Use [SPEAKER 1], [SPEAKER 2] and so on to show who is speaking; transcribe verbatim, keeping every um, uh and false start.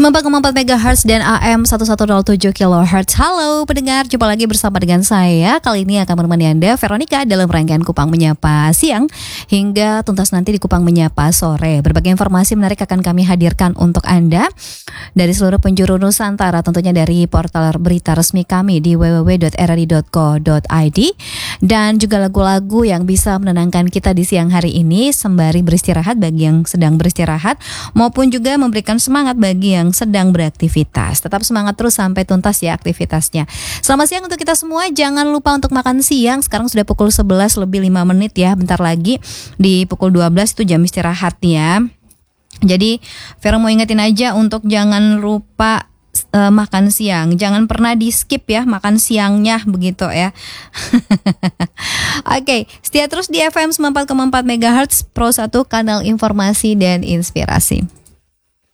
[SPEAKER 1] sembilan puluh empat koma empat megahertz dan A M seribu seratus tujuh kilohertz. Halo pendengar, jumpa lagi bersama dengan saya. Kali ini akan menemani Anda, Veronica, dalam rangkaian Kupang Menyapa siang hingga tuntas nanti di Kupang Menyapa sore. Berbagai informasi menarik akan kami hadirkan untuk Anda dari seluruh penjuru Nusantara, tentunya dari portal berita resmi kami di w w w dot r r i dot co dot i d, dan juga lagu-lagu yang bisa menenangkan kita di siang hari ini sembari beristirahat bagi yang sedang beristirahat, maupun juga memberikan semangat bagi yang sedang beraktivitas. Tetap semangat terus sampai tuntas ya aktivitasnya. Selamat siang untuk kita semua. Jangan lupa untuk makan siang. Sekarang sudah pukul sebelas lebih lima menit ya. Bentar lagi di pukul dua belas itu jam istirahatnya. Jadi Vera mau ingetin aja untuk jangan lupa uh, makan siang. Jangan pernah di skip ya makan siangnya begitu ya. Oke, okay, setia terus di F M sembilan puluh empat koma empat megahertz Pro satu, kanal informasi dan inspirasi.